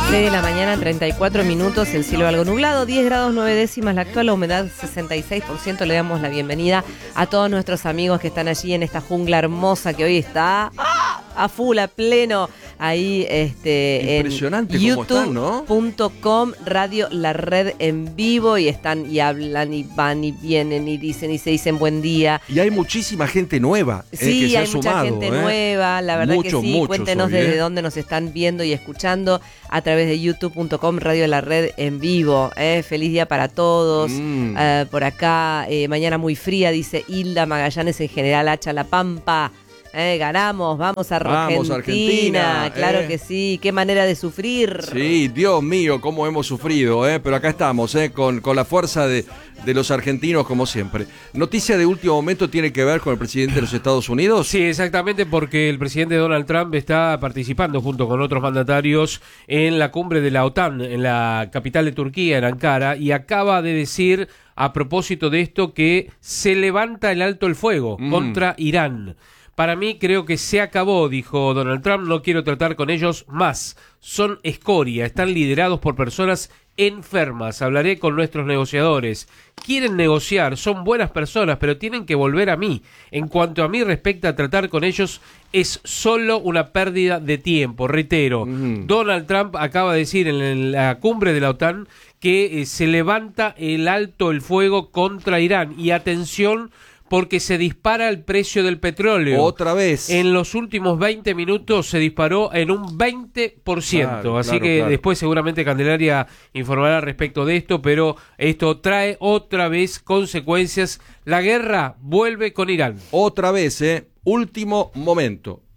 6 de la mañana, 34 minutos, el cielo algo nublado, 10 grados 9 décimas la actual, la humedad 66%. Le damos la bienvenida a todos nuestros amigos que están allí en esta jungla hermosa que hoy está a full, a pleno, ahí impresionante en cómo están, ¿no? youtube.com, Radio La Red en vivo, y están y hablan y van y vienen y dicen y se dicen buen día. Y hay muchísima gente nueva Sí, que se hay ha mucha sumado, gente nueva, la verdad que sí. Cuéntenos hoy, desde dónde nos están viendo y escuchando a través de youtube.com, Radio La Red en vivo. Feliz día para todos. Por acá, mañana muy fría, dice Hilda Magallanes, en General Hacha, La Pampa. Ganamos, vamos a Argentina. Claro que sí, qué manera de sufrir. Sí, Dios mío, cómo hemos sufrido, pero acá estamos, con la fuerza de los argentinos como siempre. Noticia de último momento tiene que ver con el presidente de los Estados Unidos. Sí, exactamente, porque el presidente Donald Trump está participando junto con otros mandatarios en la cumbre de la OTAN, en la capital de Turquía, en Ankara, y acaba de decir, a propósito de esto, que se levanta el alto el fuego contra Irán. Para mí creo que se acabó, dijo Donald Trump, no quiero tratar con ellos más. Son escoria, están liderados por personas enfermas. Hablaré con nuestros negociadores. Quieren negociar, son buenas personas, pero tienen que volver a mí. En cuanto a mí respecta, tratar con ellos es solo una pérdida de tiempo. Reitero, Donald Trump acaba de decir en la cumbre de la OTAN que se levanta el alto el fuego contra Irán. Y atención, porque se dispara el precio del petróleo. Otra vez. En los últimos 20 minutos se disparó en un 20%. Así que después seguramente Candelaria informará respecto de esto, pero esto trae otra vez consecuencias. La guerra vuelve con Irán. Otra vez, último momento.